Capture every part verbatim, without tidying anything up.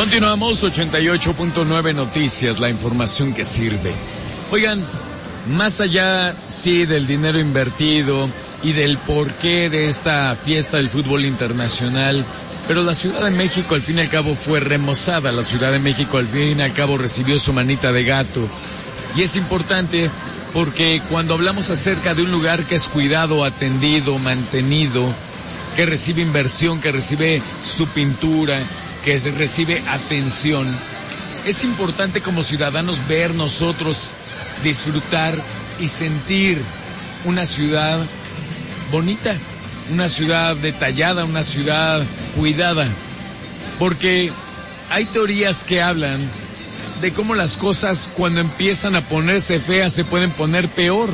Continuamos, ochenta y ocho punto nueve Noticias, la información que sirve. Oigan, más allá, sí, del dinero invertido y del porqué de esta fiesta del fútbol internacional, pero la Ciudad de México al fin y al cabo fue remozada, la Ciudad de México al fin y al cabo recibió su manita de gato. Y es importante porque cuando hablamos acerca de un lugar que es cuidado, atendido, mantenido, que recibe inversión, que recibe su pintura, que se recibe atención, es importante como ciudadanos ver nosotros, disfrutar y sentir una ciudad bonita, una ciudad detallada, una ciudad cuidada, porque hay teorías que hablan de cómo las cosas cuando empiezan a ponerse feas se pueden poner peor,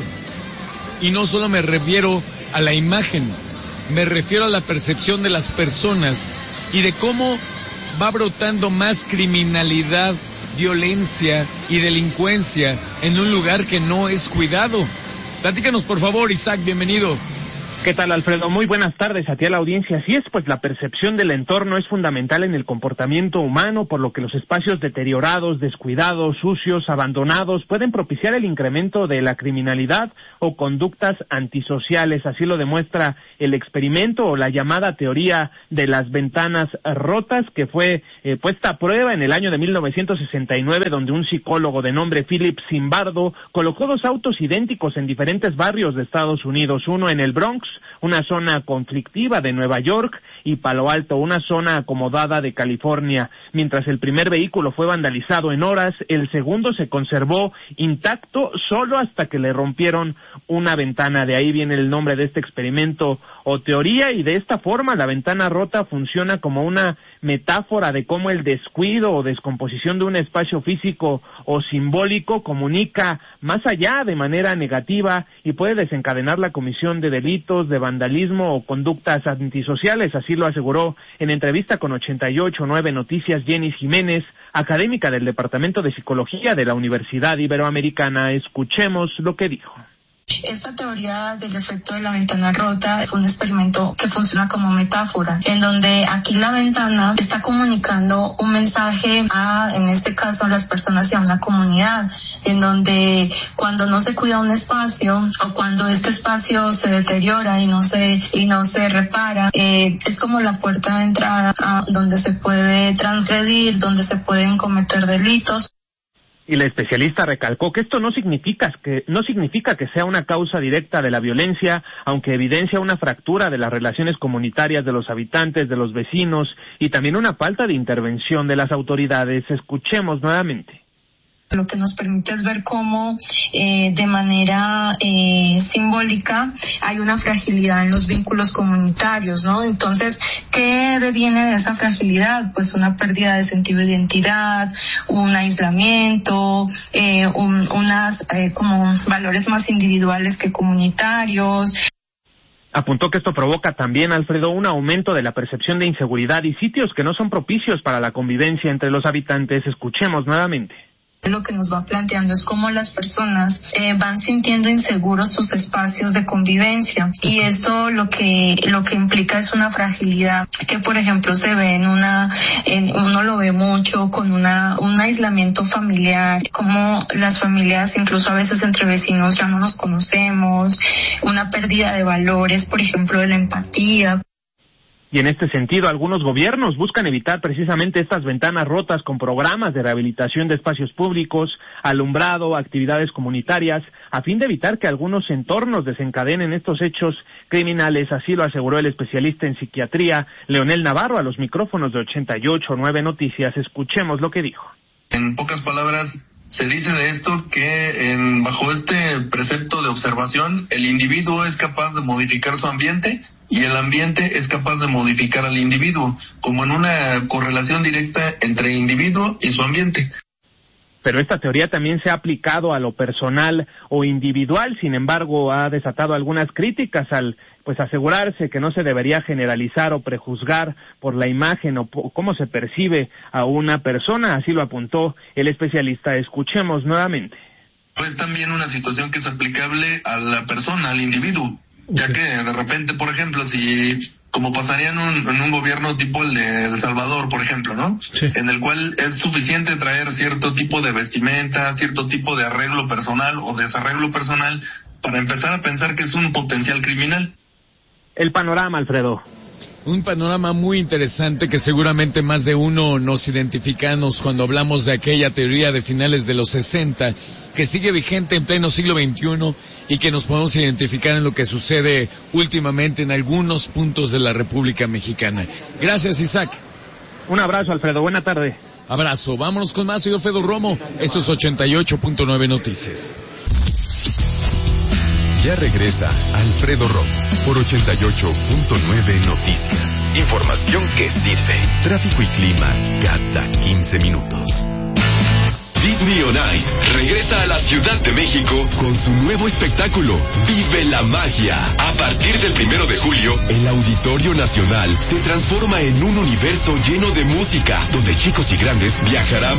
y no solo me refiero a la imagen, me refiero a la percepción de las personas y de cómo va brotando más criminalidad, violencia y delincuencia en un lugar que no es cuidado. Platícanos por favor, Isaac, bienvenido. ¿Qué tal, Alfredo? Muy buenas tardes a ti, a la audiencia. Así es, pues la percepción del entorno es fundamental en el comportamiento humano, por lo que los espacios deteriorados, descuidados, sucios, abandonados pueden propiciar el incremento de la criminalidad o conductas antisociales. Así lo demuestra el experimento o la llamada teoría de las ventanas rotas, que fue eh, puesta a prueba en el año de mil novecientos sesenta y nueve, donde un psicólogo de nombre Philip Zimbardo colocó dos autos idénticos en diferentes barrios de Estados Unidos, uno en el Bronx, una zona conflictiva de Nueva York, y Palo Alto, una zona acomodada de California. Mientras el primer vehículo fue vandalizado en horas, el segundo se conservó intacto solo hasta que le rompieron una ventana. De ahí viene el nombre de este experimento o teoría, y de esta forma la ventana rota funciona como una metáfora de cómo el descuido o descomposición de un espacio físico o simbólico comunica más allá de manera negativa y puede desencadenar la comisión de delitos, de vandalismo o conductas antisociales. Así lo aseguró en entrevista con ochenta y ocho punto nueve Noticias Jenny Jiménez, académica del Departamento de Psicología de la Universidad Iberoamericana. Escuchemos lo que dijo. Esta teoría del efecto de la ventana rota es un experimento que funciona como metáfora, en donde aquí la ventana está comunicando un mensaje a, en este caso, a las personas y a una comunidad, en donde cuando no se cuida un espacio o cuando este espacio se deteriora y no se y no se repara, eh, es como la puerta de entrada a donde se puede transgredir, donde se pueden cometer delitos. Y la especialista recalcó que esto no significa que no significa que sea una causa directa de la violencia, aunque evidencia una fractura de las relaciones comunitarias de los habitantes, de los vecinos, y también una falta de intervención de las autoridades. Escuchemos nuevamente. Lo que nos permite es ver cómo eh, de manera eh, simbólica hay una fragilidad en los vínculos comunitarios, ¿no? Entonces, ¿qué deviene de esa fragilidad? Pues una pérdida de sentido de identidad, un aislamiento, eh, un, unas eh, como valores más individuales que comunitarios. Apuntó que esto provoca también, Alfredo, un aumento de la percepción de inseguridad y sitios que no son propicios para la convivencia entre los habitantes. Escuchemos nuevamente. Lo que nos va planteando es cómo las personas eh, van sintiendo inseguros sus espacios de convivencia, y eso lo que lo que implica es una fragilidad que, por ejemplo, se ve en una en, uno lo ve mucho con una un aislamiento familiar, como las familias, incluso a veces entre vecinos, ya no nos conocemos, una pérdida de valores, por ejemplo, de la empatía. Y en este sentido, algunos gobiernos buscan evitar precisamente estas ventanas rotas con programas de rehabilitación de espacios públicos, alumbrado, actividades comunitarias, a fin de evitar que algunos entornos desencadenen estos hechos criminales. Así lo aseguró el especialista en psiquiatría, Leonel Navarro, a los micrófonos de ochenta y ocho punto nueve Noticias. Escuchemos lo que dijo. En pocas palabras, se dice de esto que en, bajo este precepto de observación, el individuo es capaz de modificar su ambiente y el ambiente es capaz de modificar al individuo, como en una correlación directa entre individuo y su ambiente. Pero esta teoría también se ha aplicado a lo personal o individual. Sin embargo, ha desatado algunas críticas al pues asegurarse que no se debería generalizar o prejuzgar por la imagen o po- cómo se percibe a una persona. Así lo apuntó el especialista. Escuchemos nuevamente. Es también una situación que es aplicable a la persona, al individuo, ya que de repente, por ejemplo, si como pasaría en un, en un gobierno tipo el de El Salvador, por ejemplo, ¿no? Sí. En el cual es suficiente traer cierto tipo de vestimenta, cierto tipo de arreglo personal o desarreglo personal para empezar a pensar que es un potencial criminal. El panorama, Alfredo. Un panorama muy interesante que seguramente más de uno nos identificamos cuando hablamos de aquella teoría de finales de los sesenta que sigue vigente en pleno siglo veintiuno y que nos podemos identificar en lo que sucede últimamente en algunos puntos de la República Mexicana. Gracias, Isaac. Un abrazo, Alfredo. Buena tarde. Abrazo. Vámonos con más. Soy Alfredo Romo. Esto es ochenta y ocho punto nueve Noticias. Ya regresa Alfredo Romo por ochenta y ocho punto nueve Noticias. Información que sirve. Tráfico y clima cada quince minutos. Disney on Ice regresa a la Ciudad de México con su nuevo espectáculo, Vive la Magia. A partir del primero de julio, el Auditorio Nacional se transforma en un universo lleno de música, donde chicos y grandes viajarán